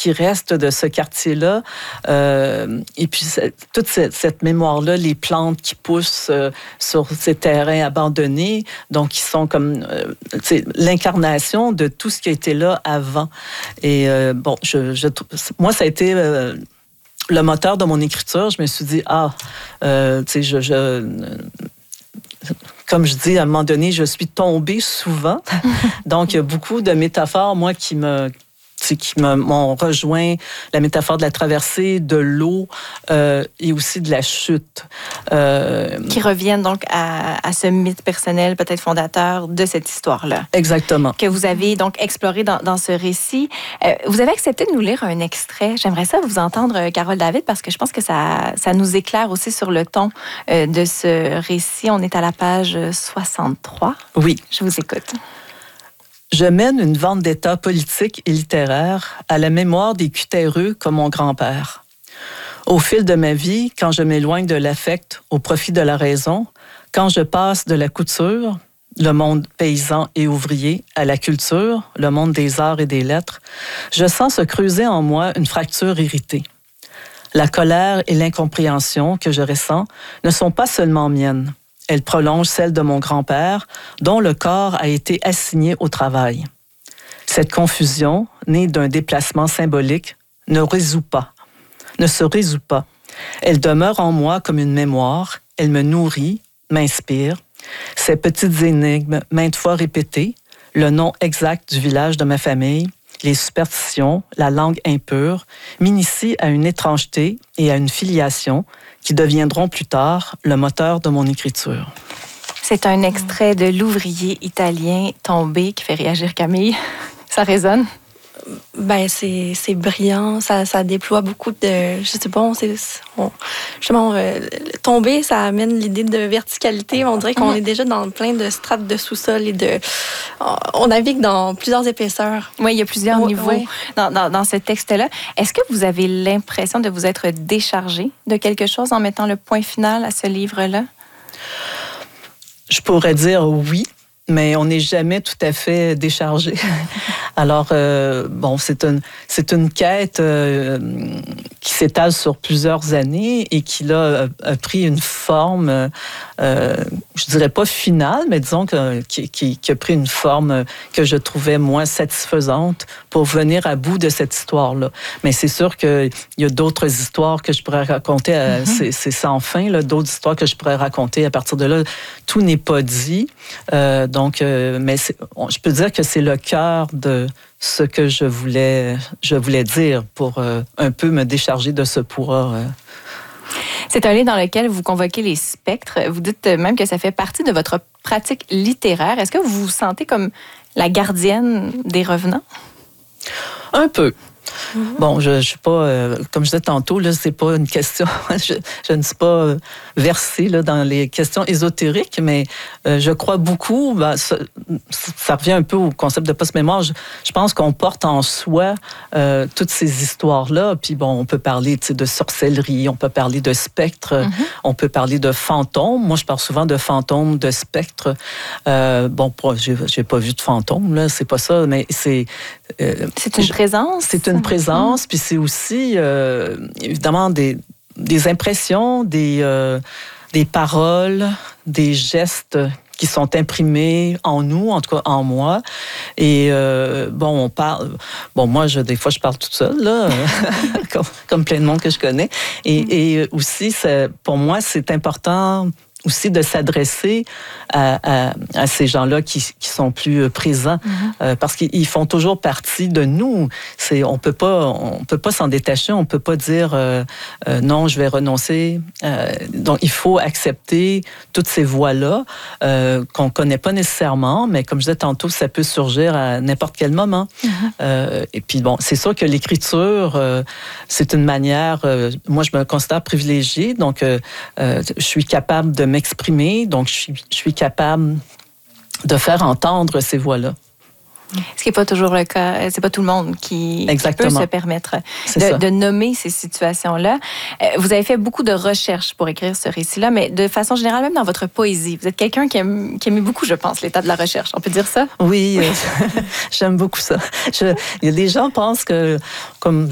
qui reste de ce quartier-là. Et puis, toute cette mémoire-là, les plantes qui poussent sur ces terrains abandonnés, donc qui sont comme l'incarnation de tout ce qui a été là avant. Et bon, moi, ça a été le moteur de mon écriture. Je me suis dit, tu sais, comme je dis, à un moment donné, je suis tombée souvent. Donc, il y a beaucoup de métaphores, moi, qui m'ont rejoint, la métaphore de la traversée, de l'eau et aussi de la chute. Qui reviennent donc à ce mythe personnel, peut-être fondateur de cette histoire-là. Exactement. Que vous avez donc exploré dans ce récit. Vous avez accepté de nous lire un extrait. J'aimerais ça vous entendre, Carole David, parce que je pense que ça nous éclaire aussi sur le ton de ce récit. On est à la page 63. Oui. Je vous écoute. Je mène une vendetta politique et littéraire à la mémoire des cutéreux comme mon grand-père. Au fil de ma vie, quand je m'éloigne de l'affect au profit de la raison, quand je passe de la couture, le monde paysan et ouvrier, à la culture, le monde des arts et des lettres, je sens se creuser en moi une fracture irritée. La colère et l'incompréhension que je ressens ne sont pas seulement miennes. Elle prolonge celle de mon grand-père, dont le corps a été assigné au travail. Cette confusion, née d'un déplacement symbolique, ne se résout pas. Elle demeure en moi comme une mémoire, elle me nourrit, m'inspire. Ces petites énigmes, maintes fois répétées, le nom exact du village de ma famille, les superstitions, la langue impure, m'initient à une étrangeté et à une filiation qui deviendront plus tard le moteur de mon écriture. C'est un extrait de L'ouvrier italien tombé qui fait réagir Camille. Ça résonne? Ben, c'est brillant, ça déploie beaucoup de... Je sais pas, justement, tomber, ça amène l'idée de verticalité. On dirait qu'on est déjà dans plein de strates de sous-sol et on navigue dans plusieurs épaisseurs. Oui, il y a plusieurs niveaux dans ce texte-là. Est-ce que vous avez l'impression de vous être déchargé de quelque chose en mettant le point final à ce livre-là? Je pourrais dire oui. Mais on n'est jamais tout à fait déchargé. Alors, bon, c'est une quête qui s'étale sur plusieurs années et qui, là, a pris une forme, je dirais pas finale, mais disons qui a pris une forme que je trouvais moins satisfaisante pour venir à bout de cette histoire-là. Mais c'est sûr qu'il y a d'autres histoires que je pourrais raconter, c'est sans fin, là, d'autres histoires que je pourrais raconter à partir de là. Tout n'est pas dit. Donc, mais je peux dire que c'est le cœur de ce que je voulais dire pour un peu me décharger de ce poids. C'est un livre dans lequel vous convoquez les spectres. Vous dites même que ça fait partie de votre pratique littéraire. Est-ce que vous vous sentez comme la gardienne des revenants? Un peu. Bon, je suis pas, comme je disais tantôt, là, c'est pas une question, je ne suis pas versée là, dans les questions ésotériques, mais je crois beaucoup, ça revient un peu au concept de post-mémoire, je pense qu'on porte en soi toutes ces histoires-là, puis bon, on peut parler de sorcellerie, on peut parler de spectres, on peut parler de fantômes, moi je parle souvent de fantômes, de spectres, bon, j'ai pas vu de fantômes, là, c'est pas ça, mais c'est une présence? C'est une présence, puis c'est aussi, évidemment, des impressions, des paroles, des gestes qui sont imprimés en nous, en tout cas en moi. Et bon, on parle... Bon, moi, des fois, je parle toute seule, là, comme plein de monde que je connais. Et aussi, pour moi, c'est important aussi de s'adresser à ces gens-là qui sont plus présents, parce qu'ils font toujours partie de nous. On peut pas s'en détacher, on peut pas dire non, je vais renoncer. Donc il faut accepter toutes ces voix-là qu'on connaît pas nécessairement, mais comme je disais tantôt, ça peut surgir à n'importe quel moment. Et puis bon, c'est sûr que l'écriture, c'est une manière. Moi, je me considère privilégiée, donc je suis capable de m'exprimer, donc je suis capable de faire entendre ces voix-là. Ce qui n'est pas toujours le cas. C'est pas tout le monde qui peut se permettre de nommer ces situations-là. Vous avez fait beaucoup de recherches pour écrire ce récit-là, mais de façon générale, même dans votre poésie, vous êtes quelqu'un qui aime beaucoup, je pense, l'état de la recherche. On peut dire ça? Oui, j'aime beaucoup ça. Il y a des gens qui pensent que, comme